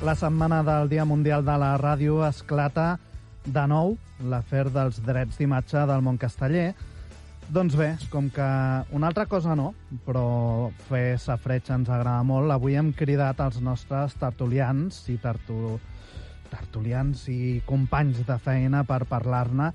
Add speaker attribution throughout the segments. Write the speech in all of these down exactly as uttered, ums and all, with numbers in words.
Speaker 1: La setmana del Dia Mundial de la Ràdio esclata de nou l'afer dels drets d'imatge del món casteller. Doncs bé, com que una altra cosa no, però fer safareig ens agrada molt, avui hem cridat els nostres tertulians i tertu... tertulians i companys de feina per parlar-ne,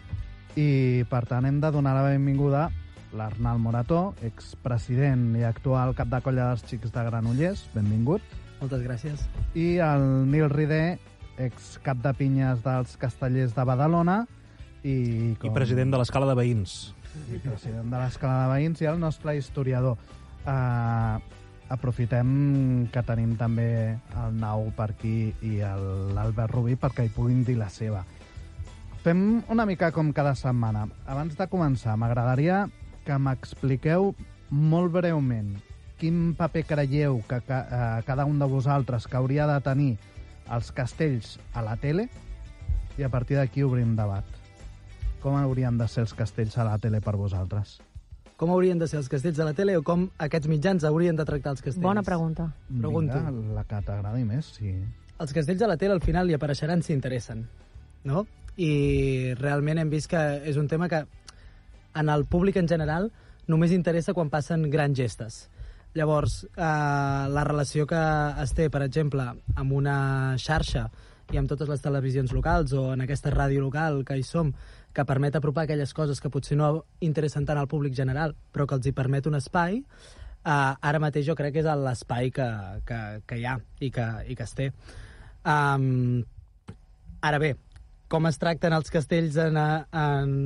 Speaker 1: i per tant hem de donar la benvinguda a l'Arnald Morató, expresident i actual cap de colla dels Xics de Granollers. Benvingut.
Speaker 2: Moltes gràcies.
Speaker 1: I el Nil Rider, ex cap de pinyes dels Castellers de Badalona i, com...
Speaker 3: I president de l'Escala de Veïns.
Speaker 1: I president de l'Escala de Veïns i el nostre historiador. Uh, aprofitem que tenim també el Nau per aquí i l'Albert Rubí perquè hi puguin dir la seva. Fem una mica com cada setmana. Abans de començar, m'agradaria que m'expliqueu molt breument quin paper creieu que ca uh, cada un de vosaltres que hauria de tenir els castells a la tele, i a partir d'aquí obrim debat. Com haurien de ser els castells a la tele per vosaltres?
Speaker 2: Com haurien de ser els castells a la tele o com aquests mitjans haurien de tractar els castells?
Speaker 4: Bona pregunta.
Speaker 2: Pregunto.
Speaker 1: Vinga, la que t'agradi més, sí.
Speaker 2: Els castells a la tele al final hi apareixeran si interessen, no? I realment hem vist que és un tema que en el públic en general només interessa quan passen grans gestes. Llavors, eh, la relació que es té, per exemple, amb una xarxa i amb totes les televisions locals o en aquesta ràdio local que hi som, que permet apropar aquelles coses que potser no interessen tant al públic general, però que els hi permet un espai, eh, ara mateix jo crec que és l'espai que, que, que hi ha i que, i que es té. Um, ara bé, com es tracten els castells en, en,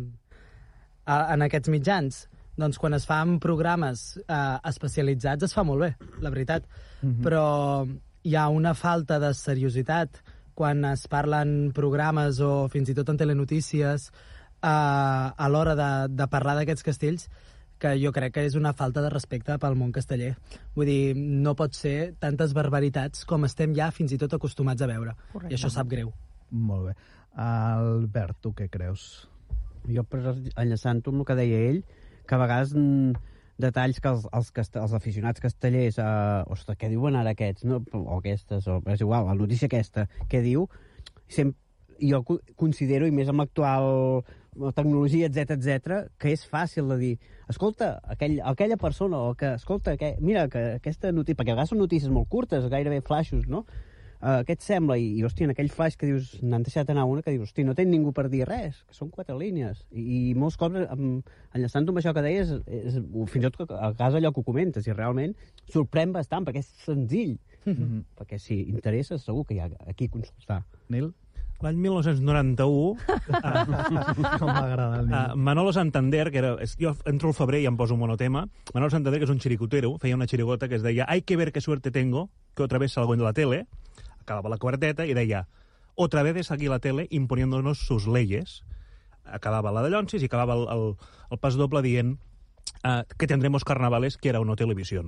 Speaker 2: en aquests mitjans? Doncs quan es fan programes eh, especialitzats es fa molt bé, la veritat. Mm-hmm. Però hi ha una falta de seriositat quan es parlen programes o fins i tot en telenotícies eh, a l'hora de, de parlar d'aquests castells, que jo crec que és una falta de respecte pel món casteller. Vull dir, no pot ser tantes barbaritats com estem ja fins i tot acostumats a veure. Correcte. I això sap greu.
Speaker 1: Molt bé. Albert, tu què creus?
Speaker 5: Jo, enllaçant-ho amb el que deia ell, que a vegades mm, detalls que els, els, els aficionats castellers, eh, ostres, què diuen ara aquests, no? O aquestes, o és igual, la notícia aquesta, què diu, sempre, jo considero, i més amb l'actual tecnologia, etcètera, etcètera, que és fàcil de dir, escolta, aquell, aquella persona, o que, escolta, que, mira, que aquesta notícia, perquè a vegades són notícies molt curtes, gairebé flaixos, no? Uh, què et sembla? I, i hòstia, en aquell flash que dius, n'han deixat anar una, que dius, hòstia, no té ningú per dir res, que són quatre línies. I, i molts cops, amb, enllaçant-ho amb això que deies, és, fins i tot a casa allò que ho comentes, i realment sorprèn bastant, perquè és senzill. Mm-hmm. Perquè si interessa, segur que hi ha aquí a consultar.
Speaker 1: Nil?
Speaker 3: L'any mil nou-cents noranta-u, uh,
Speaker 1: com m'agrada el Nil.
Speaker 3: Uh, Manolo Santander, que era, és, jo entro al febrer i em poso un monotema, Manolo Santander, que és un xiricotero, feia una xirigota que es deia «Hay que ver qué suerte tengo, que otra vez salgo en la tele», acabava la quarteta i deia «Otra vez es aquí la tele imponiéndonos sus leyes». Acabava la de Llonsis i acabava el, el, el pas doble dient uh, «que tendremos carnavales que era una televisión».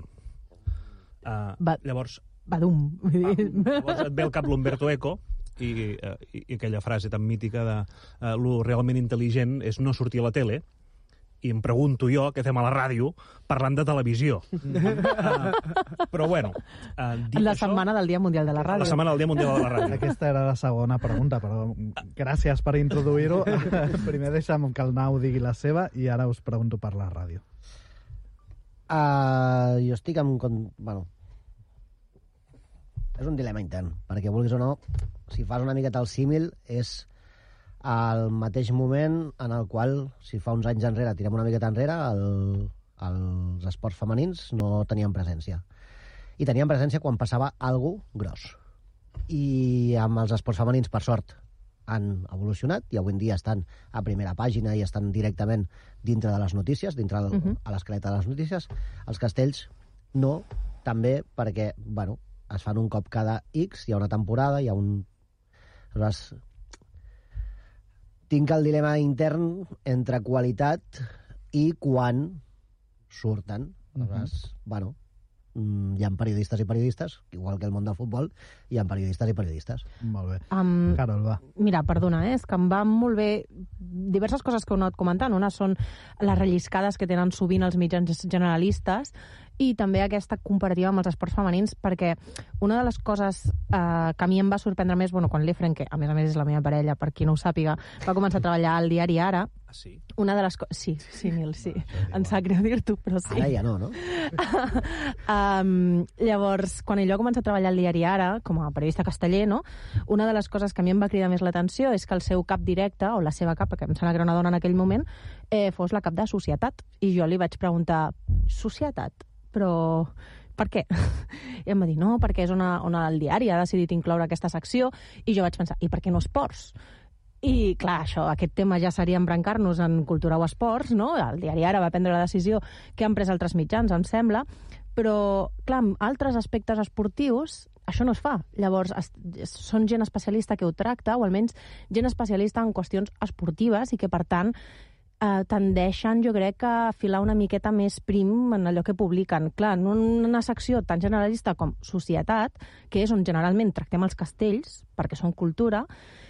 Speaker 3: Uh,
Speaker 4: Va,
Speaker 3: llavors,
Speaker 4: badum.
Speaker 3: va, llavors et ve al cap l'Umberto Eco i, uh, i, i aquella frase tan mítica de uh, lo realment intel·ligent és no sortir a la tele. I em pregunto jo què fem a la ràdio parlant de televisió. uh, però bueno, uh, dit
Speaker 4: la
Speaker 3: això,
Speaker 4: setmana del Dia Mundial de la Ràdio.
Speaker 3: La setmana del Dia Mundial de la Ràdio.
Speaker 1: Aquesta era la segona pregunta, però gràcies per introduir-ho. Primer deixa'm que el Nau digui la seva i ara us pregunto per la ràdio.
Speaker 6: Uh, jo estic amb... Bueno, és un dilema intern, perquè vulguis o no, si fas una miqueta el símil, és al mateix moment en el qual, si fa uns anys enrere, tirem una miqueta enrere, el, els esports femenins no tenien presència. I tenien presència quan passava alguna cosa gros. I amb els esports femenins, per sort, han evolucionat i avui en dia estan a primera pàgina i estan directament dintre de les notícies, dintre del, uh-huh. a l'escaleta de les notícies. Els castells no, també perquè, bueno, es fan un cop cada X, hi ha una temporada, hi ha un... Aleshores, tinc el dilema intern entre qualitat i quan surten. Aleshores, uh-huh. bueno, hi ha periodistes i periodistes, igual que el món del futbol, hi ha periodistes i periodistes.
Speaker 1: Molt bé.
Speaker 4: Um,
Speaker 1: Carol, va.
Speaker 4: Mira, perdona, eh? és que em van molt bé diverses coses que heu anat comentant. Una són les relliscades que tenen sovint els mitjans generalistes i també aquesta comparativa amb els esports femenins, perquè una de les coses eh, que a mi em va sorprendre més, bueno, quan l'Efren, que a més a més és la meva parella, per qui no ho sàpiga, va començar a treballar al diari Ara,
Speaker 3: Ah, sí?
Speaker 4: una de les coses... Sí, sí, Nil, sí. Em sap greu dir-t'ho, però sí.
Speaker 6: Ara ja no, no?
Speaker 4: um, llavors, quan ell va començar a treballar al diari Ara, com a periodista casteller, no? Una de les coses que a mi em va cridar més l'atenció és que el seu cap directe, o la seva cap, perquè em sembla que era una dona en aquell moment, eh, fos la cap de Societat. I jo li vaig preguntar, Societat? Però per què? I em va dir, no, perquè és on, on el diari ha decidit incloure aquesta secció, i jo vaig pensar, i per què no esports? I, clar, això, aquest tema ja seria embrancar-nos en cultura o esports, no? El diari Ara va prendre la decisió que han pres altres mitjans, em sembla, però, clar, en altres aspectes esportius això no es fa. Llavors, es, són gent especialista que ho tracta, o almenys gent especialista en qüestions esportives i que, per tant, eh, tendeixen, jo crec, a filar una miqueta més prim en allò que publiquen. Clar, en una secció tan generalista com Societat, que és on generalment tractem els castells, perquè són cultura,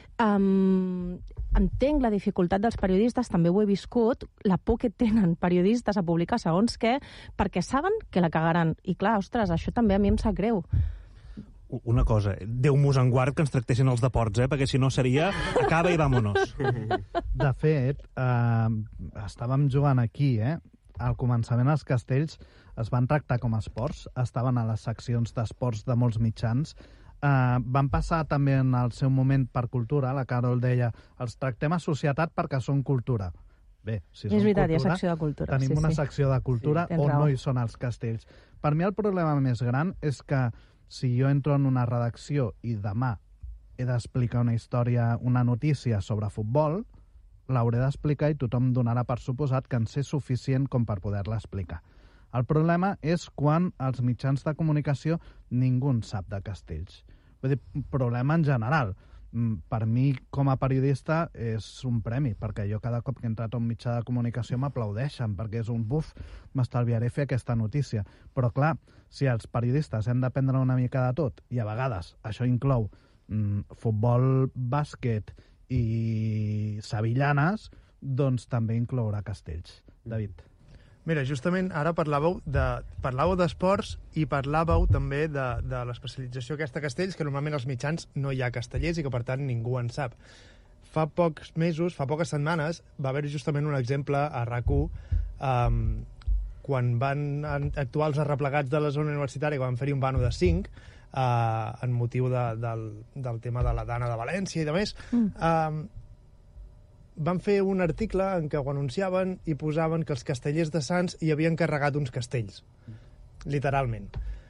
Speaker 4: Um, entenc la dificultat dels periodistes, també ho he viscut, la por que tenen periodistes a publicar segons què, perquè saben que la cagaran. I clar, ostres, això també a mi em sap greu.
Speaker 3: Una cosa, Déu-mos en guard que ens tractessin els deports, eh? Perquè si no seria acaba i vámonos.
Speaker 1: De fet, eh, estàvem jugant aquí, eh? Al començament els castells es van tractar com a esports, estaven a les seccions d'esports de molts mitjans. Uh, van passar també en el seu moment per cultura, la Carol deia, els tractem a Societat perquè són cultura. Bé, si
Speaker 4: és
Speaker 1: són
Speaker 4: veritat,
Speaker 1: cultura,
Speaker 4: hi ha secció de cultura.
Speaker 1: tenim
Speaker 4: sí,
Speaker 1: una
Speaker 4: sí.
Speaker 1: secció de cultura
Speaker 4: sí,
Speaker 1: on
Speaker 4: raó.
Speaker 1: no hi són els castells. Per mi el problema més gran és que si jo entro en una redacció i demà he d'explicar una història, una notícia sobre futbol, l'hauré d'explicar i tothom donarà per suposat que en sé suficient com per poder-la explicar. El problema és quan als mitjans de comunicació ningú en sap de castells. Vull dir, problema en general. Per mi, com a periodista, és un premi, perquè jo cada cop que he entrat a un mitjà de comunicació m'aplaudeixen, perquè és un buf, m'estalviaré fer aquesta notícia. Però, clar, si els periodistes hem d'aprendre una mica de tot, i a vegades això inclou mm, futbol, bàsquet i sevillanes, doncs també inclourà castells. David.
Speaker 7: Mira, justament ara parlàveu de parlàveu d'esports i parlàveu també de, de l'especialització aquesta a castells, que normalment als mitjans no hi ha castellers i que per tant ningú en sap. Fa pocs mesos, fa poques setmanes, va haver justament un exemple a RAC u um, quan van actuar els arreplegats de la zona universitària, quan van fer-hi un bano de cinc, uh, en motiu de, del, del tema de la Dana de València i de més, mm. um, van fer un article en què ho anunciaven i posaven que els castellers de Sants hi havien carregat uns castells. Literalment.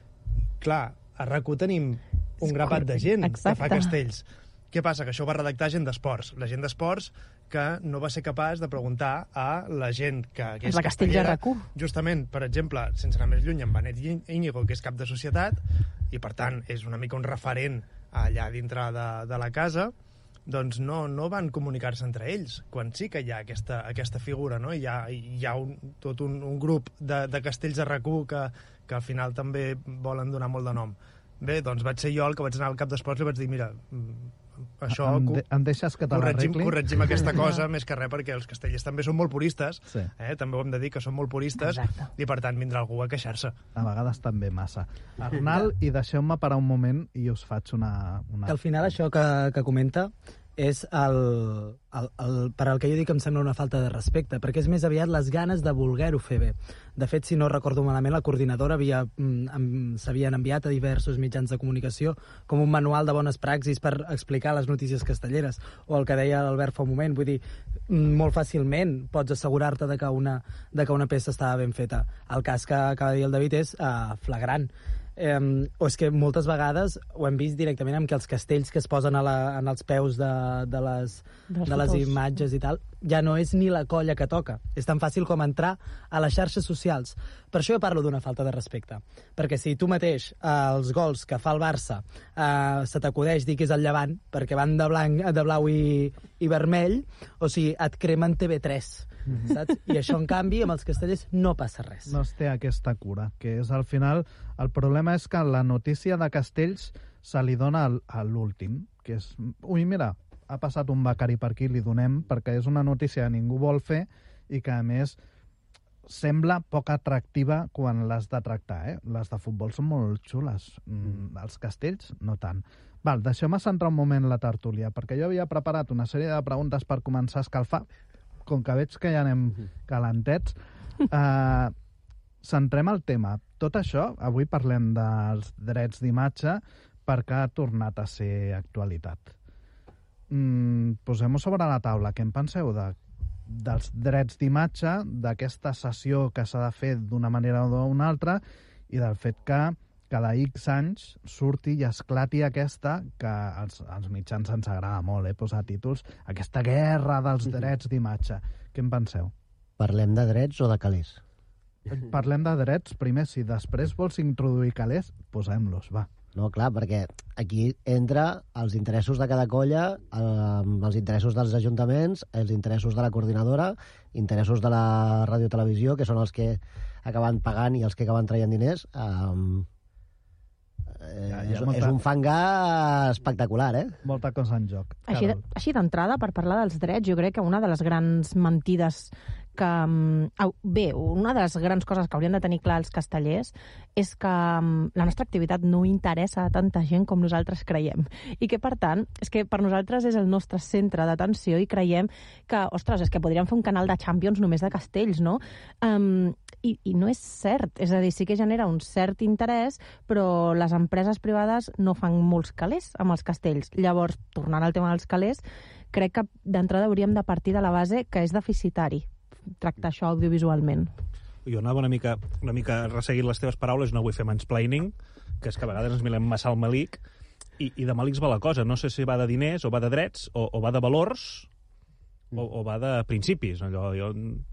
Speaker 7: Clar, a RAC u tenim un grapat de gent
Speaker 4: Exacte.
Speaker 7: que fa castells. Què passa? Que això ho va redactar gent d'esports. La gent d'esports que no va ser capaç de preguntar a la gent que, que és
Speaker 4: la Castells de
Speaker 7: castellera.
Speaker 4: RAC u.
Speaker 7: Justament, per exemple, sense anar més lluny, en Benet Íñigo, que és cap de Societat, i per tant és una mica un referent allà dintre de, de la casa, doncs no, no van comunicar-se entre ells, quan sí que hi ha aquesta, aquesta figura, no? Hi ha, hi ha un, tot un, un grup de, de castells de RAC u que, que al final també volen donar molt de nom. Bé, doncs vaig ser jo el que vaig anar al cap d'esports i vaig dir, mira, això...
Speaker 1: Em, de, em deixes que te
Speaker 7: corregim,
Speaker 1: l'arregli?
Speaker 7: corregim aquesta cosa, més que res, perquè els castellers també són molt puristes,
Speaker 1: Sí.
Speaker 7: eh? També ho hem de dir, que són molt puristes,
Speaker 4: Exacte.
Speaker 7: i per tant vindrà algú a queixar-se.
Speaker 1: A vegades també massa. Arnal, i deixeu-me parar un moment i us faig una... una...
Speaker 2: Que al final això que, que comenta és el, el, el, per al que jo dic que em sembla una falta de respecte, perquè és més aviat les ganes de voler-ho fer bé. De fet, si no recordo malament, la coordinadora havia, mm, s'havien enviat a diversos mitjans de comunicació com un manual de bones praxis per explicar les notícies castelleres, o el que deia l'Albert fa un moment, vull dir, molt fàcilment pots assegurar-te de que una, de que una peça estava ben feta. El cas que acaba de dir el David és uh, flagrant. Eh, o és que moltes vegades ho hem vist directament amb que els castells que es posen a la, en els peus de, de, les,
Speaker 4: Dels
Speaker 2: de les
Speaker 4: fotós.
Speaker 2: imatges i tal, ja no és ni la colla que toca. És tan fàcil com entrar a les xarxes socials. Per això jo parlo d'una falta de respecte. Perquè si tu mateix, eh, els gols que fa el Barça, eh, se t'acudeix dir que és el Llevant, perquè van de, blanc, de blau i, i vermell, o sigui, et cremen T V tres. Saps? I això, en canvi, amb els castellers no passa res.
Speaker 1: No es té aquesta cura, que és al final... El problema és que la notícia de castells se li dona al, a l'últim, que és... Ui, mira, ha passat un becari per aquí, li donem, perquè és una notícia que ningú vol fer i que, a més, sembla poc atractiva quan l'has de tractar, eh? Les de futbol són molt xules. Mm, els castells, no tant. Val, deixeu-me centrar un moment la tertúlia, perquè jo havia preparat una sèrie de preguntes per començar a escalfar. Com que veig que ja anem calentets, eh, centrem el tema. Tot això, avui parlem dels drets d'imatge perquè ha tornat a ser actualitat. Mm, posem-ho sobre la taula. Què en penseu de dels drets d'imatge, d'aquesta sessió que s'ha de fer d'una manera o d'una altra, i del fet que cada X anys surti i esclati aquesta, que als, als mitjans ens agrada molt, eh, posar títols, aquesta guerra dels drets d'imatge. Què en penseu?
Speaker 6: Parlem de drets o de calés?
Speaker 1: Parlem de drets, primer, si després vols introduir calés, posem-los, va.
Speaker 6: No, clar, perquè aquí entra els interessos de cada colla, eh, els interessos dels ajuntaments, els interessos de la coordinadora, interessos de la radiotelevisió, que són els que acaben pagant i els que acaben traient diners. Eh, eh, ja, ja, és, molta... és un fangar espectacular, eh?
Speaker 1: Molta cosa en joc.
Speaker 4: Així, de, així d'entrada, per parlar dels drets, jo crec que una de les grans mentides que... Bé, una de les grans coses que haurien de tenir clar els castellers és que la nostra activitat no interessa a tanta gent com nosaltres creiem. I que, per tant, és que per nosaltres és el nostre centre d'atenció i creiem que, ostres, és que podríem fer un canal de Champions només de castells, no? Um, i, I no és cert. És a dir, sí que genera un cert interès, però les empreses privades no fan molts calés amb els castells. Llavors, tornant al tema dels calés, crec que d'entrada hauríem de partir de la base que és deficitari tractar això audiovisualment.
Speaker 3: Jo anava una mica, una mica resseguint les teves paraules, no vull fer mansplaining, que és que a vegades ens mirem massa al malic, i, i de malics va la cosa. No sé si va de diners, o va de drets, o, o va de valors, o, o va de principis. Allò, jo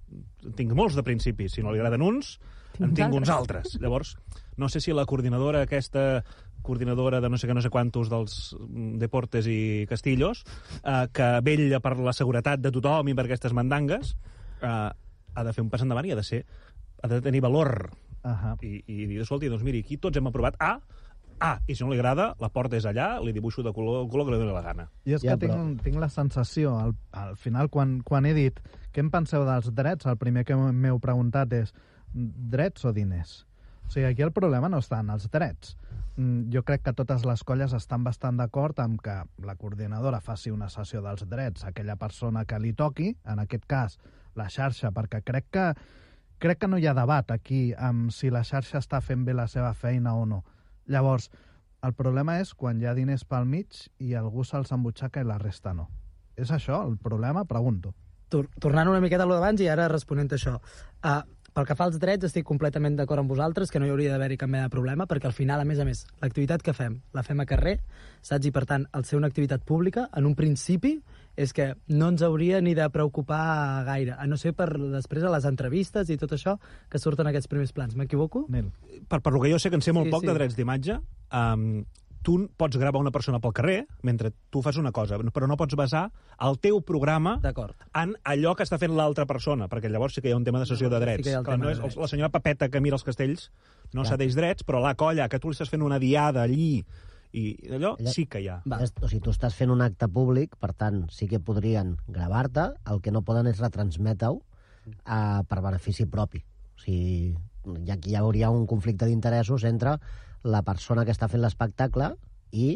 Speaker 3: en tinc molts de principis. Si no li agraden uns, tinc en tinc uns altres. Llavors, no sé si la coordinadora aquesta coordinadora de no sé què, no sé quantos dels Deportes i Castillos, eh, que vetlla per la seguretat de tothom i per aquestes mandangues, Uh, ha de fer un pas endavant i ha de ser ha de tenir valor. Uh-huh. I, i dir, escolti, doncs miri, aquí tots hem aprovat A, A, i si no li agrada, la porta és allà, li dibuixo de color, color que li doni la gana.
Speaker 1: I és ja, que però... tinc, tinc la sensació, al, al final, quan, quan he dit què em penseu dels drets, el primer que m'heu preguntat és drets o diners? O sigui, aquí el problema no està en els drets. Jo crec que totes les colles estan bastant d'acord amb que la coordinadora faci una sessió dels drets a aquella persona que li toqui, en aquest cas la xarxa, perquè crec que crec que no hi ha debat aquí amb si la xarxa està fent bé la seva feina o no. Llavors, el problema és quan hi ha diners pel mig i algú se'ls embutxaca i la resta no. És això el problema? Pregunto.
Speaker 2: Tornant una miqueta a lo d'abans i ara responent a això. Uh, pel que fa als drets, estic completament d'acord amb vosaltres, que no hi hauria d'haver-hi cap mena de problema, perquè al final, a més a més, l'activitat que fem, la fem a carrer, saps? I per tant, al ser una activitat pública, en un principi, és que no ens hauria ni de preocupar gaire, a no ser per després a les entrevistes i tot això que surten aquests primers plans. M'equivoco?
Speaker 3: Per, per lo que jo sé que en sé molt sí, poc sí. de drets d'imatge, um, tu pots gravar una persona pel carrer mentre tu fas una cosa, però no pots basar el teu programa en allò que està fent l'altra persona, perquè llavors sí que hi ha un tema de cessió de drets. Sí que no és, drets. La senyora Papeta que mira els castells no ja. cedeix drets, però la colla que tu li estàs fent una diada allí i allò Allà, sí que hi ha.
Speaker 6: Va. O sigui, tu estàs fent un acte públic, per tant, sí que podrien gravar-te, el que no poden és retransmetre-ho uh, per benefici propi. O sigui, aquí hi hauria un conflicte d'interessos entre la persona que està fent l'espectacle i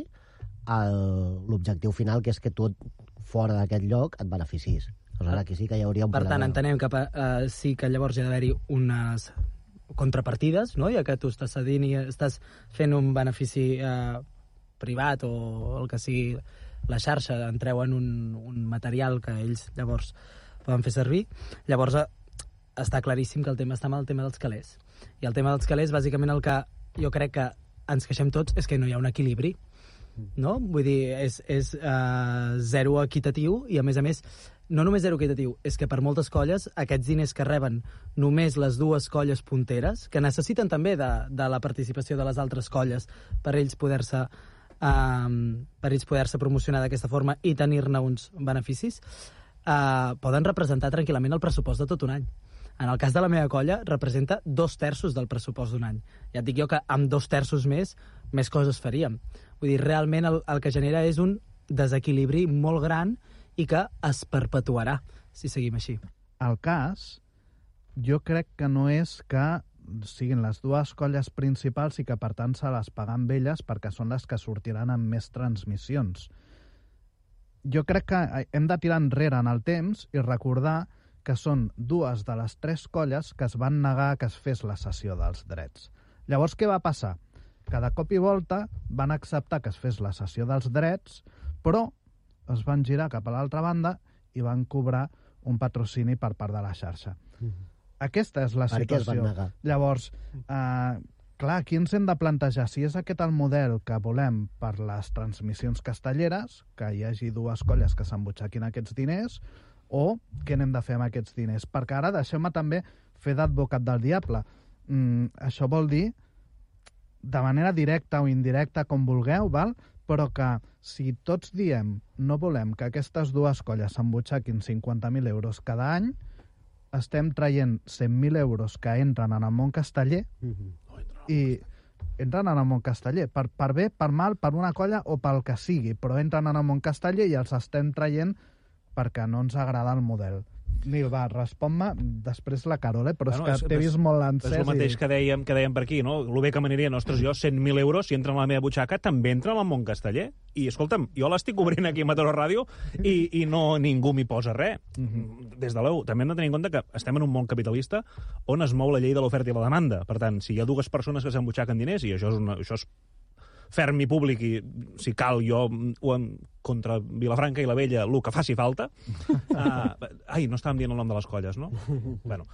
Speaker 6: l'objectiu final, que és que tu, fora d'aquest lloc, et beneficis. Aleshores, aquí sí que hi hauria un
Speaker 2: per
Speaker 6: problema.
Speaker 2: Per tant, entenem que uh, sí que llavors hi ha d'haver-hi unes contrapartides, no? Ja que tu estàs cedint i estàs fent un benefici uh, privat o el que sigui la xarxa, en treuen un, un material que ells llavors poden fer servir. Llavors uh, està claríssim que el tema està amb el tema dels calés. I el tema dels calés, bàsicament, el que jo crec que ens queixem tots és que no hi ha un equilibri, no? Vull dir, és, és uh, zero equitatiu i, a més a més, no només zero equitatiu, és que per moltes colles aquests diners que reben només les dues colles punteres, que necessiten també de, de la participació de les altres colles per ells poder-se um, per ells poder-se promocionar d'aquesta forma i tenir-ne uns beneficis, uh, poden representar tranquil·lament el pressupost de tot un any. En el cas de la meva colla, representa dos terços del pressupost d'un any. Ja et dic jo que amb dos terços més, més coses faríem. Vull dir, realment el, el que genera és un desequilibri molt gran i que es perpetuarà si seguim així.
Speaker 1: El cas jo crec que no és que siguin les dues colles principals i que, per tant, se les paguen amb elles perquè són les que sortiran amb més transmissions. Jo crec que hem de tirar enrere en el temps i recordar que són dues de les tres colles que es van negar que es fes la cessió dels drets. Llavors, què va passar? Que de cop i volta van acceptar que es fes la cessió dels drets, però es van girar cap a l'altra banda i van cobrar un patrocini per part de la xarxa. Mm-hmm. Aquesta és la
Speaker 6: Per què es van
Speaker 1: situació.
Speaker 6: negar?
Speaker 1: Llavors, eh, clar, aquí ens hem de plantejar si és aquest el model que volem per les transmissions castelleres, que hi hagi dues colles que s'embutxaquin aquests diners, o què n'hem de fer amb aquests diners. Perquè ara deixeu-me també fer d'advocat del diable. Mm, això vol dir, de manera directa o indirecta, com vulgueu, val? Però que si tots diem no volem que aquestes dues colles s'embutxaquin cinquanta mil euros cada any, estem traient cent mil euros que entren en el món casteller mm-hmm. i entren en el món casteller. Per, per bé, per mal, per una colla o pel que sigui, però entren en el món casteller i els estem traient perquè no ens agrada el model. Nil, va, respon-me després la Carol, eh? Però bueno, és que t'he vist molt encès.
Speaker 3: És el mateix i... que, dèiem, que dèiem per aquí, no? El bé que m'aniria, ostres, jo cent mil euros, si entra en la meva butxaca, també entra en el món casteller. I, escolta'm, jo l'estic obrint aquí a Mataró Ràdio i, i no ningú m'hi posa res. Mm-hmm. Des de l'E U. També hem de tenir en compte que estem en un món capitalista on es mou la llei de l'oferta i la demanda. Per tant, si hi ha dues persones que s'embutxaquen diners, i això és, una, això és ferm i públic, i si cal jo contra Vilafranca i la Vella el que faci falta. Uh, ai, no estàvem dient el nom de les colles, no? Bueno,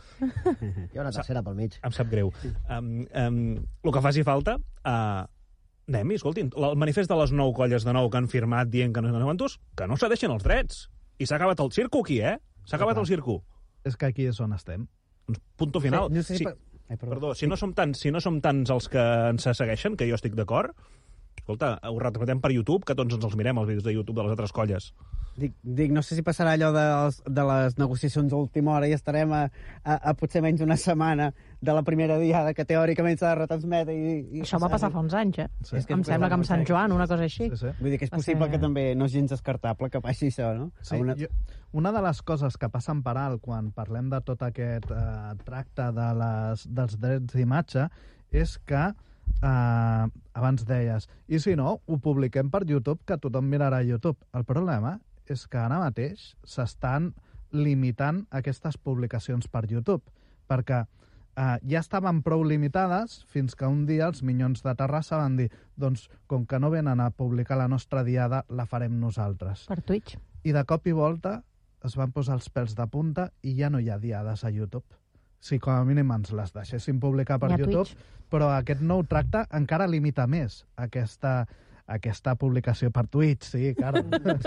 Speaker 6: hi ha una tercera pel mig.
Speaker 3: Em sap greu. Um, um, el que faci falta, uh, anem-hi, escoltin, el manifest de les nou colles de nou que han firmat dient que no són quantos, que no cedeixen els drets. I s'ha acabat el circo aquí, eh? S'ha acabat el circo.
Speaker 1: És que aquí és on estem.
Speaker 3: Doncs punto final.
Speaker 5: Sí, no sé si...
Speaker 3: Sí.
Speaker 5: Ai, perdó.
Speaker 3: Perdó, si no som tants, si no som tants els que ens segueixen, que jo estic d'acord, escolta, ho retransmetem per YouTube, que tots ens els mirem, els vídeos de YouTube de les altres colles.
Speaker 5: Dic, dic no sé si passarà allò de, de les negociacions a última hora i estarem a, a, a potser menys una setmana de la primera diada que teòricament s'ha de retransmetre. I, i
Speaker 4: Això va passar fa uns anys, eh?
Speaker 1: Sí.
Speaker 4: És que em sembla que amb Sant Joan, una cosa així.
Speaker 1: Sí, sí.
Speaker 5: Vull dir que és possible
Speaker 4: ser...
Speaker 5: que també no és gens descartable que passi això, no?
Speaker 1: Sí, una... Jo, una de les coses que passen per alt quan parlem de tot aquest eh, tracte de les, dels drets d'imatge és que eh, abans deies, i si no, ho publiquem per YouTube, que tothom mirarà YouTube. El problema és que ara mateix s'estan limitant aquestes publicacions per YouTube, perquè eh, ja estaven prou limitades fins que un dia els Minyons de Terrassa van dir doncs, com que no venen a publicar la nostra diada, la farem nosaltres.
Speaker 4: Per Twitch.
Speaker 1: I de cop i volta es van posar els pèls de punta i ja no hi ha diades a YouTube. Si com a mínim ens les deixessin publicar per YouTube, Twitch. Però aquest nou tracte encara limita més aquesta, aquesta publicació per Twitch, sí, cara.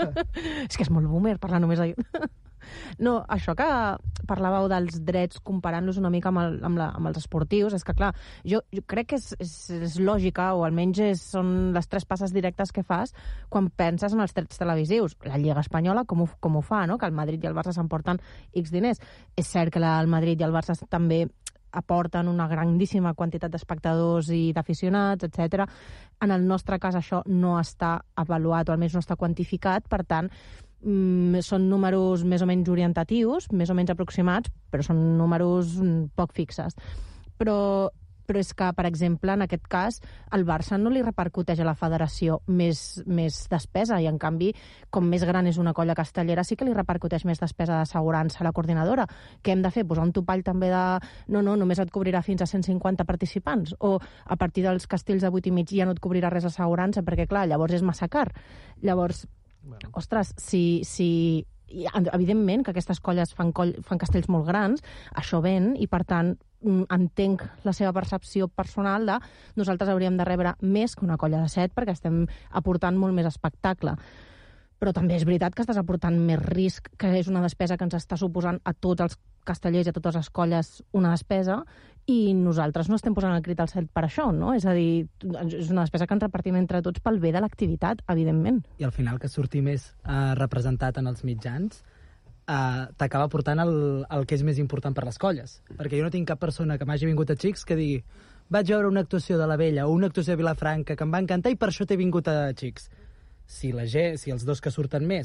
Speaker 4: És que és molt boomer parlar només de... No, això que parlàveu dels drets comparant-los una mica amb, el, amb, la, amb els esportius, és que, clar, jo, jo crec que és, és, és lògica, o almenys és, són les tres passes directes que fas quan penses en els drets televisius. La Lliga Espanyola, com ho, com ho fa, no? Que el Madrid i el Barça s'emporten X diners. És cert que la, el Madrid i el Barça també aporten una grandíssima quantitat d'espectadors i d'aficionats, etcètera. En el nostre cas això no està avaluat, o almenys no està quantificat, per tant, mm, són números més o menys orientatius, més o menys aproximats, però són números poc fixes. Però, però és que, per exemple, en aquest cas, el Barça no li repercuteix a la federació més, més despesa, i en canvi, com més gran és una colla castellera, sí que li repercuteix més despesa d'assegurança a la coordinadora. Què hem de fer? Posar un topall també de... No, no, només et cobrirà fins a cent cinquanta participants, o a partir dels castells de vuit i mig ja no et cobrirà res d'assegurança, perquè, clar, llavors és massa car. Llavors, bueno. Ostres, si... si i, evidentment que aquestes colles fan, coll, fan castells molt grans, això ven, i per tant entenc la seva percepció personal de nosaltres hauríem de rebre més que una colla de set perquè estem aportant molt més espectacle. Però també és veritat que estàs aportant més risc, que és una despesa que ens està suposant a tots els castellers i a totes les colles una despesa, i nosaltres no estem posant el crit al cel per això, no? És a dir, és una despesa que ens repartim entre tots pel bé de l'activitat, evidentment.
Speaker 2: I al final que surti més eh, representat en els mitjans eh, t'acaba portant el, el que és més important per les colles. Perquè jo no tinc cap persona que m'hagi vingut a Xics que digui vaig veure una actuació de la Vella o una actuació de Vilafranca que em va encantar i per això t'he vingut a Xics. Si, la G, si els dos que surten més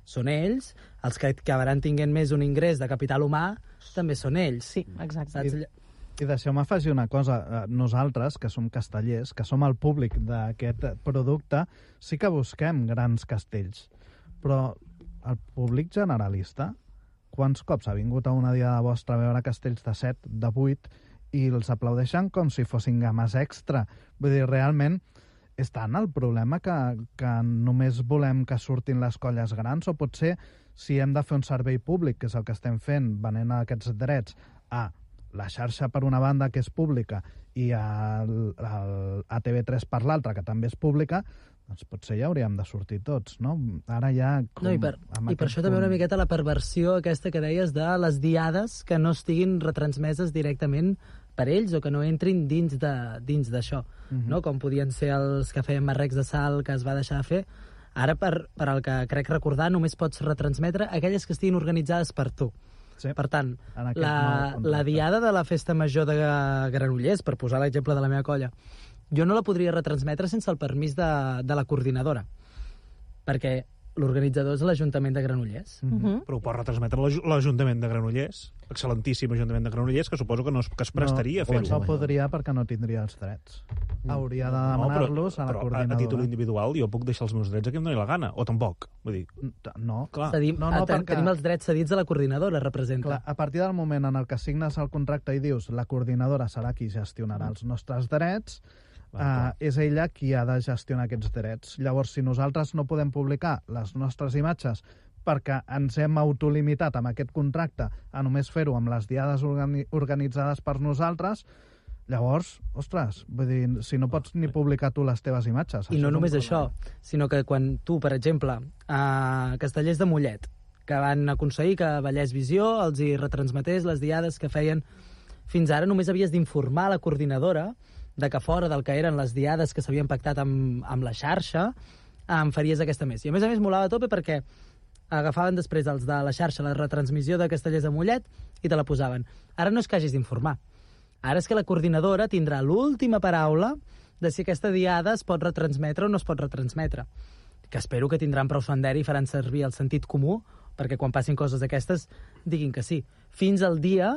Speaker 2: són ells, els que acabaran tinguent més un ingrés de capital humà també són ells.
Speaker 4: Sí, exacte.
Speaker 2: Saps?
Speaker 1: I deixeu-me afegir una cosa. Nosaltres, que som castellers, que som el públic d'aquest producte, sí que busquem grans castells. Però el públic generalista, quants cops ha vingut a una diada vostra a veure castells de set, de vuit, i els aplaudeixen com si fossin games extra? Vull dir, realment, és tant el problema que, que només volem que surtin les colles grans, o potser si hem de fer un servei públic, que és el que estem fent, venent aquests drets a la xarxa per una banda, que és pública, i el, el, a T V tres per l'altra, que també és pública, doncs potser ja hauríem de sortir tots, no? Ara ja... Com,
Speaker 2: no, i per, i per això punt... també una miqueta la perversió aquesta que deies de les diades que no estiguin retransmeses directament per ells o que no entrin dins de dins d'això, uh-huh. no? Com podien ser els que feien marrecs de sal que es va deixar de fer. Ara, per, per el que crec recordar, només pots retransmetre aquelles que estiguin organitzades per tu.
Speaker 1: Sí.
Speaker 2: Per tant, la, la diada de la Festa Major de Granollers, per posar l'exemple de la meva colla, jo no la podria retransmetre sense el permís de, de la coordinadora, perquè l'organitzador és l'Ajuntament de Granollers.
Speaker 1: Mm-hmm.
Speaker 4: Uh-huh.
Speaker 3: Però ho pot retransmetre l'Ajuntament de Granollers, excel·lentíssim Ajuntament de Granollers, que suposo que, no, que es prestaria
Speaker 1: no,
Speaker 3: a fer-ho.
Speaker 1: No podria perquè no tindria els drets. Hauria de demanar-los
Speaker 3: no,
Speaker 1: a la coordinadora.
Speaker 3: A títol individual jo puc deixar els meus drets a qui em doni la gana, o tampoc. Vull dir...
Speaker 1: No,
Speaker 3: clar.
Speaker 2: Cedim,
Speaker 1: no, no
Speaker 2: ten,
Speaker 1: perquè...
Speaker 2: Tenim els drets cedits a la coordinadora, representa.
Speaker 1: Clar, a partir del moment en el que signes el contracte i dius la coordinadora serà qui gestionarà els nostres drets, Uh, és ella qui ha de gestionar aquests drets. Llavors, si nosaltres no podem publicar les nostres imatges perquè ens hem autolimitat amb aquest contracte a només fer-ho amb les diades organi organitzades per nosaltres, llavors, ostres, vull dir, si no pots ni publicar tu les teves imatges...
Speaker 2: I no només això, sinó que quan tu, per exemple, a Castellers de Mollet, que van aconseguir que Vallès Visió els hi retransmetés les diades que feien fins ara, només havies d'informar la coordinadora de que fora del que eren les diades que s'havien pactat amb, amb la xarxa, em faries aquesta més. I a més a més molava a tope perquè agafaven després els de la xarxa la retransmissió de Castellers de Mollet i te la posaven. Ara no és que hagis d'informar. Ara és que la coordinadora tindrà l'última paraula de si aquesta diada es pot retransmetre o no es pot retransmetre. Que espero que tindran prou senderi i faran servir el sentit comú perquè quan passin coses d'aquestes diguin que sí. Fins al dia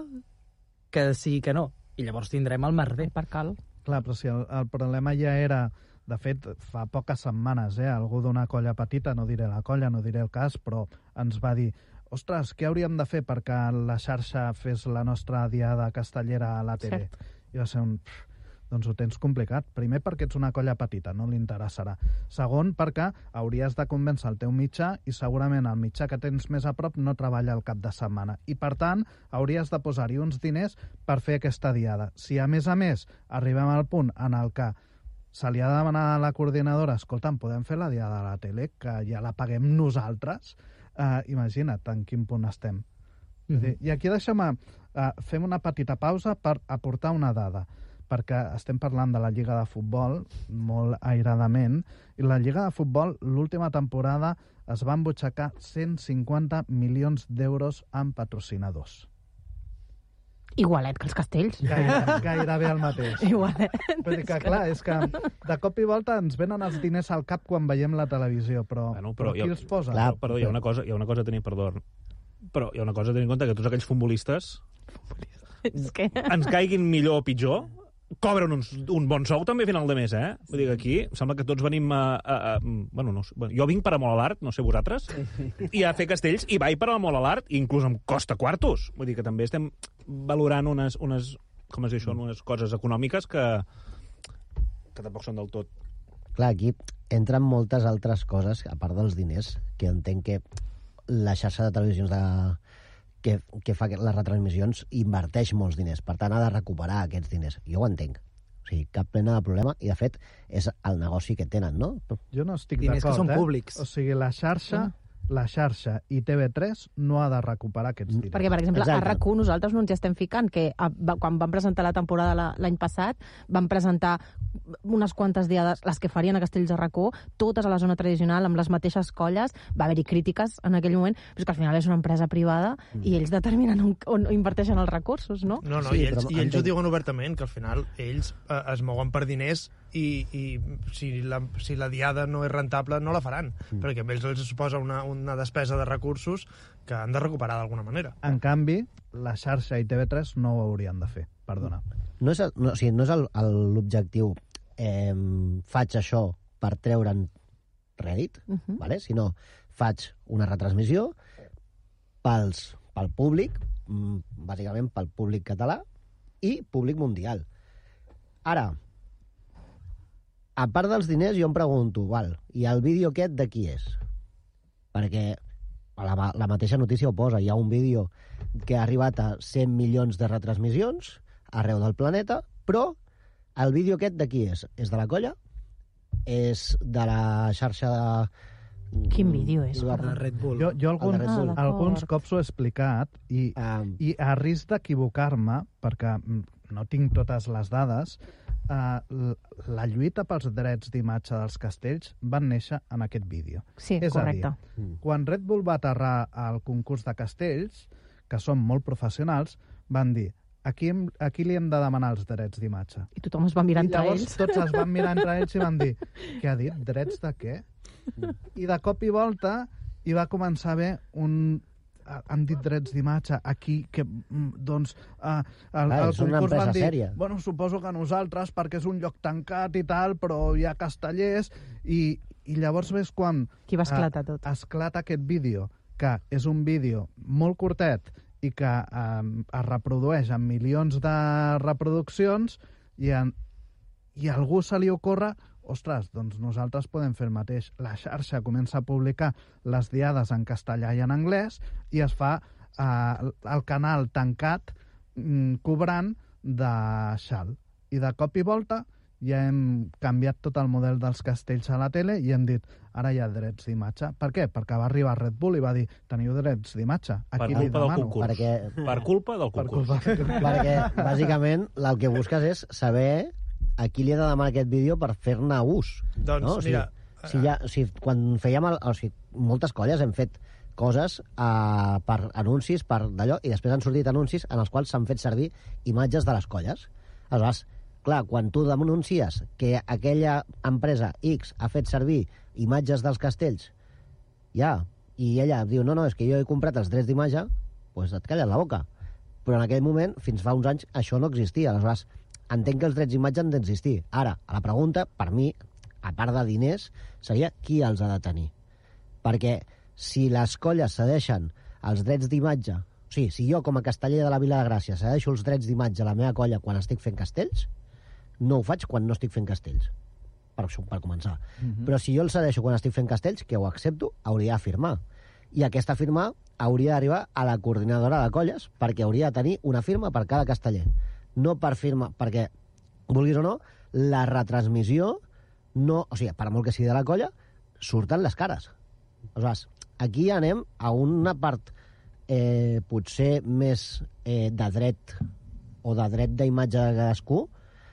Speaker 2: que sí que no. I llavors tindrem el merder.
Speaker 4: Per cal.
Speaker 1: Clar, però si el, el problema ja era, de fet, fa poques setmanes, eh, algú d'una colla petita, no diré la colla, no diré el cas, però ens va dir, ostres, què hauríem de fer perquè la xarxa fes la nostra diada castellera a la T V? Cert. I va ser un... Pff, doncs ho tens complicat. Primer perquè ets una colla petita, no li interessarà. Segon perquè hauries de convèncer el teu mitjà i segurament el mitjà que tens més a prop no treballa el cap de setmana. I per tant hauries de posar-hi uns diners per fer aquesta diada. Si a més a més arribem al punt en el que se li ha de demanar a la coordinadora, escolta'm, podem fer la diada a la tele, que ja la paguem nosaltres, eh, imagina't en quin punt estem. Mm-hmm. I aquí deixem-me, eh, fem una petita pausa per aportar una dada, perquè estem parlant de la Lliga de Futbol molt airadament, i la Lliga de Futbol l'última temporada es va embutxacar cent cinquanta milions d'euros en patrocinadors.
Speaker 4: Igualet que els castells.
Speaker 1: Gaire, gairebé el mateix.
Speaker 4: Igualet.
Speaker 1: Vull dir que, clar, és que de cop i volta ens venen els diners al cap quan veiem la televisió, però,
Speaker 3: bueno, però,
Speaker 1: però qui
Speaker 3: jo,
Speaker 1: els posa?
Speaker 3: Clar, perdó, hi ha una cosa, hi ha una cosa a tenir, perdó, però hi ha una cosa a tenir en compte, que tots aquells futbolistes
Speaker 4: és que...
Speaker 3: ens caiguin millor o pitjor, cobren uns, un bon sou també a final de mes, eh? Vull dir que aquí sembla que tots venim a... a, a bueno, no sé, bueno, jo vinc per a molt a l'art, no sé vosaltres, i a fer castells, i vaig per a molt a l'art, i inclús em costa quartos. Vull dir que també estem valorant unes, unes com es diu això, unes coses econòmiques que, que tampoc són del tot.
Speaker 6: Clar, aquí entren moltes altres coses, a part dels diners, que entenc que la xarxa de televisions de... Que, que fa les retransmissions inverteix molts diners, per tant ha de recuperar aquests diners. Jo ho entenc. O sigui, cap plena de problema, i de fet és el negoci que tenen, no?
Speaker 1: Jo no estic
Speaker 2: diners
Speaker 1: d'acord,
Speaker 2: que són
Speaker 1: eh?
Speaker 2: públics.
Speaker 1: O sigui, la xarxa... Mm. la xarxa i T V tres no ha de recuperar aquests diners.
Speaker 4: Perquè, per exemple,
Speaker 6: Exacte.
Speaker 4: a RAC u nosaltres no ens hi estem ficant, que a, va, quan vam presentar la temporada la- l'any passat, vam presentar unes quantes diades, les que farien a Castells de RAC u, totes a la zona tradicional, amb les mateixes colles, va haver-hi crítiques en aquell moment, però és que al final és una empresa privada mm. i ells determinen on, on inverteixen els recursos, no?
Speaker 7: No, no,
Speaker 6: Sí,
Speaker 7: i ells,
Speaker 6: però
Speaker 7: i ells ho
Speaker 6: entenc-
Speaker 7: diuen obertament, que al final ells eh, es mouen per diners i, i si, la, si la diada no és rentable no la faran, mm. perquè a ells els suposa una, una despesa de recursos que han de recuperar d'alguna manera.
Speaker 1: En canvi, la xarxa i T V tres no ho haurien de fer, perdona.
Speaker 6: No és, el, no, o sigui, no és el- el- l'objectiu eh, faig això per treure'n rèdit,
Speaker 4: Uh -huh.
Speaker 6: vale? Sinó faig una retransmissió pels, pel públic, mm, bàsicament pel públic català i públic mundial. Ara, a part dels diners, jo em pregunto, val, i el vídeo aquest de qui és? Perquè la, la mateixa notícia ho posa, hi ha un vídeo que ha arribat a cent milions de retransmissions arreu del planeta, però el vídeo aquest de qui és? És de la colla? És de la xarxa de...
Speaker 4: Quin vídeo és?
Speaker 6: De-
Speaker 2: De Red Bull.
Speaker 1: Jo, jo alguns,
Speaker 6: El de Red Bull.
Speaker 4: Ah,
Speaker 1: alguns
Speaker 4: d'acord.
Speaker 1: cops ho he explicat i,
Speaker 6: Ah,
Speaker 1: i a risc d'equivocar-me, perquè mm, no tinc totes les dades, eh, l- la lluita pels drets d'imatge dels castells van néixer en aquest vídeo.
Speaker 4: Sí,
Speaker 1: És a dir,
Speaker 4: correcte.
Speaker 1: Quan Red Bull va aterrar al concurs de castells, que són molt professionals, van dir, aquí, hem, aquí li hem de demanar els drets d'imatge.
Speaker 4: I tothom es va mirar
Speaker 1: I
Speaker 4: entre
Speaker 1: llavors
Speaker 4: ells.
Speaker 1: tots es van mirar entre ells i van dir, què ha dit? Drets de què? I de cop i volta hi va començar a haver un... ah, han dit drets d'imatge aquí, que, mm, doncs, eh, el,
Speaker 6: Clar,
Speaker 1: el
Speaker 6: és una
Speaker 1: concurs van
Speaker 6: empresa
Speaker 1: dir,
Speaker 6: sèria.
Speaker 1: bueno, suposo que nosaltres, perquè és un lloc tancat i tal, però hi ha castellers, i, i llavors ves quan
Speaker 4: Qui va
Speaker 1: eh,
Speaker 4: esclatar tot.
Speaker 1: esclata aquest vídeo, que és un vídeo molt curtet i que eh, es reprodueix en milions de reproduccions i, en, i a algú se li ocorre, ostres, doncs nosaltres podem fer el mateix. La xarxa comença a publicar les diades en castellà i en anglès i es fa eh, el canal tancat mm, cobrant de xal. I de cop i volta ja hem canviat tot el model dels castells a la tele i hem dit, ara hi ha drets d'imatge. Per què? Perquè va arribar Red Bull i va dir, teniu drets d'imatge.
Speaker 3: Per
Speaker 1: Aquí li
Speaker 3: culpa del
Speaker 1: demano.
Speaker 3: concurs.
Speaker 6: perquè,
Speaker 3: Per culpa del
Speaker 1: Per
Speaker 3: concurs.
Speaker 1: culpa.
Speaker 6: perquè, bàsicament, el que busques és saber a qui li ha de demanar aquest vídeo per fer-ne ús.
Speaker 7: Doncs,
Speaker 6: no? O sigui,
Speaker 7: mira...
Speaker 6: si ja, si quan fèiem... El, o sigui, moltes colles hem fet coses uh, per anuncis, per d'allò, i després han sortit anuncis en els quals s'han fet servir imatges de les colles. Aleshores, clar, quan tu denuncies que aquella empresa X ha fet servir imatges dels castells, ja, i ella diu, no, no, és que jo he comprat els drets d'imatge, doncs et calles la boca. Però en aquell moment, fins fa uns anys, això no existia. Aleshores, entenc que els drets d'imatge han d'existir. Ara, a la pregunta, per mi, a part de diners, seria qui els ha de tenir. Perquè si les colles cedeixen els drets d'imatge, o sigui, si jo com a casteller de la Vila de Gràcia cedeixo els drets d'imatge a la meva colla quan estic fent castells, no ho faig quan no estic fent castells, per, per començar.
Speaker 1: Mhm.
Speaker 6: Però si jo el cedeixo quan estic fent castells, que ho accepto, hauria de firmar. I aquesta firma hauria d'arribar a la coordinadora de colles, perquè hauria de tenir una firma per cada casteller. No per firma, perquè, vulguis o no, la retransmissió, no, o sigui, per molt que sigui de la colla, surten les cares. Aleshores, aquí anem a una part eh, potser més eh, de dret o de dret d'imatge de cadascú,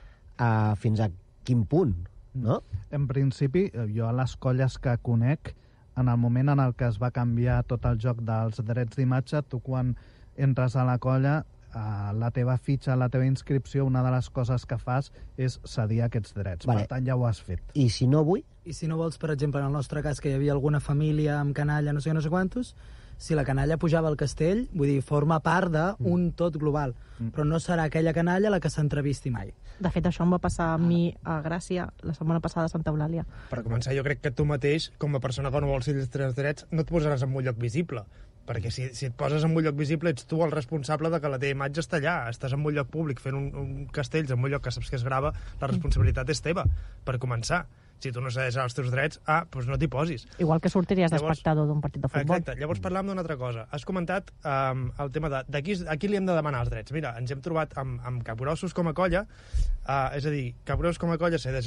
Speaker 6: eh, fins a quin punt, no?
Speaker 1: En principi, eh, jo a les colles que conec, en el moment en el que es va canviar tot el joc dels drets d'imatge, tu quan entres a la colla, a la teva fitxa, a la teva inscripció, una de les coses que fas és cedir aquests drets.
Speaker 6: Vale.
Speaker 1: Per tant, ja ho has fet.
Speaker 6: I si no vull,
Speaker 2: I si no vols, per exemple, en el nostre cas, que hi havia alguna família amb canalla, no sé què, no sé quantos, si la canalla pujava al castell, vull dir, forma part d'un tot global,
Speaker 1: Mm.
Speaker 2: però no serà aquella canalla la que s'entrevisti mai.
Speaker 4: De fet, això em va passar a mi a Gràcia la setmana passada a Santa Eulàlia.
Speaker 7: Per començar, jo crec que tu mateix, com a persona que no vols ser els drets, no et posaràs en un lloc visible. Perquè si, si et poses en un lloc visible, ets tu el responsable de que la teva imatge està allà. Estàs en un lloc públic fent un, un castells, en un lloc que saps que es grava, la responsabilitat és teva, per començar. Si tu no cedeixes els teus drets, ah, doncs no t'hi posis.
Speaker 4: Igual que sortiries
Speaker 7: Llavors-
Speaker 4: d'espectador d'un partit de futbol.
Speaker 7: Exacte. Llavors parlàvem d'una altra cosa. Has comentat um, el tema de, de qui, a qui li hem de demanar els drets. Mira, ens hem trobat amb, amb capgrossos com a colla, uh, és a dir, capgrossos com a colla cedeix